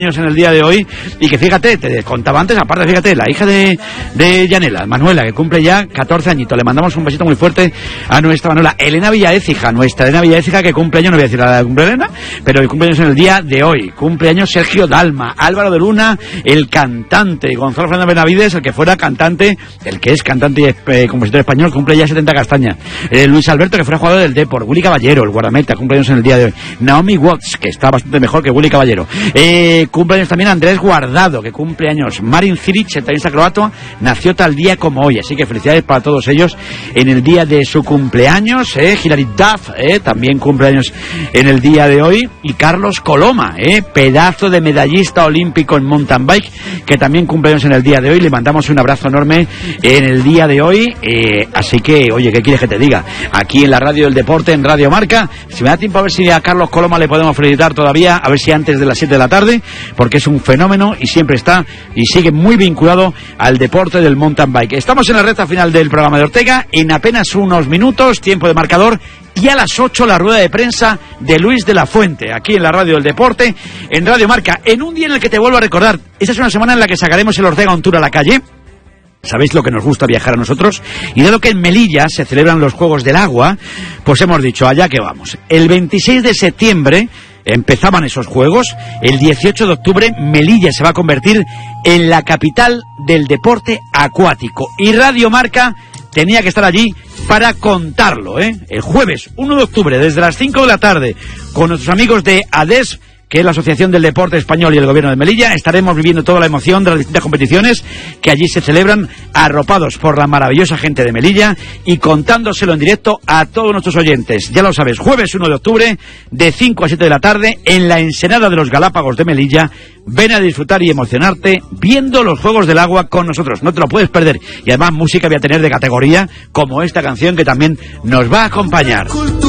en el día de hoy, y que fíjate, te contaba antes, aparte, fíjate, la hija de Yanela, Manuela, que cumple ya 14 añitos. Le mandamos un besito muy fuerte a nuestra Manuela. Elena Villaécija, nuestra Elena Villaécija, que cumple años, no voy a decir la de cumple Elena, pero cumple años en el día de hoy. Cumple años Sergio Dalma, Álvaro de Luna, el cantante, Gonzalo Fernández Benavides, el que fuera cantante, el que es cantante y compositor español, cumple ya 70 castañas. Luis Alberto, que fuera jugador del Depor. Willy Caballero, el guardameta, cumple años en el día de hoy. Naomi Watts, que está bastante mejor que Willy Caballero. Cumpleaños también Andrés Guardado, que cumple años. Marin Cilic, el tenista croato, nació tal día como hoy, así que felicidades para todos ellos en el día de su cumpleaños. Hilary Duff, también cumpleaños en el día de hoy. Y Carlos Coloma, pedazo de medallista olímpico en mountain bike, que también cumpleaños en el día de hoy. Le mandamos un abrazo enorme en el día de hoy. Así que, oye, ¿qué quieres que te diga? Aquí en la radio del deporte, en Radio Marca, si me da tiempo a ver si a Carlos Coloma le podemos felicitar todavía, a ver si antes de las 7 de la tarde, porque es un fenómeno y siempre está y sigue muy vinculado al deporte del mountain bike. Estamos en la recta final del programa de Ortega, en apenas unos minutos, tiempo de marcador, y a las 8 la rueda de prensa de Luis de la Fuente, aquí en la radio del deporte, en Radio Marca, en un día en el que te vuelvo a recordar, esta es una semana en la que sacaremos el Ortega un tour a la calle. ¿Sabéis lo que nos gusta viajar a nosotros? Y dado que en Melilla se celebran los Juegos del Agua, pues hemos dicho, allá que vamos. El 26 de septiembre empezaban esos Juegos. El 18 de octubre Melilla se va a convertir en la capital del deporte acuático. Y Radio Marca tenía que estar allí para contarlo, El jueves 1 de octubre, desde las 5 de la tarde, con nuestros amigos de ADES, que es la Asociación del Deporte Español, y el Gobierno de Melilla, estaremos viviendo toda la emoción de las distintas competiciones que allí se celebran, arropados por la maravillosa gente de Melilla y contándoselo en directo a todos nuestros oyentes. Ya lo sabes, jueves 1 de octubre, de 5 a 7 de la tarde, en la Ensenada de los Galápagos de Melilla. Ven a disfrutar y emocionarte viendo los Juegos del Agua con nosotros. No te lo puedes perder. Y además música voy a tener de categoría, como esta canción que también nos va a acompañar.